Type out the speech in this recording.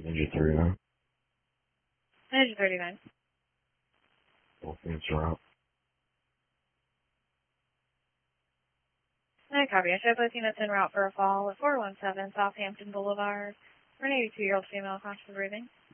Ninja 39. Ninja 39. Both things are out. I copy. I show posting that's en route for a fall at 417 Southampton Boulevard for an 82-year-old female conscious of breathing.